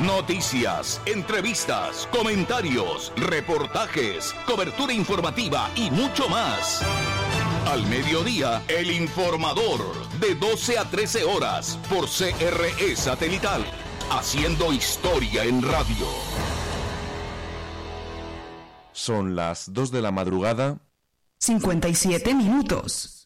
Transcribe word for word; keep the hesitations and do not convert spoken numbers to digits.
Noticias, entrevistas, comentarios, reportajes, cobertura informativa y mucho más. Al mediodía, El Informador, de doce a trece horas, por C R E Satelital, haciendo historia en radio. Son las dos de la madrugada. cincuenta y siete minutos.